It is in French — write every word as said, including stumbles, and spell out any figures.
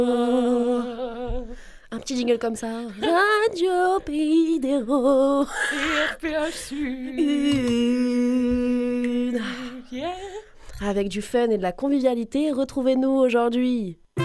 Un petit jingle comme ça. Radio Pays des Roses. R P H Sud. Une. Yeah. Avec du fun et de la convivialité, retrouvez-nous aujourd'hui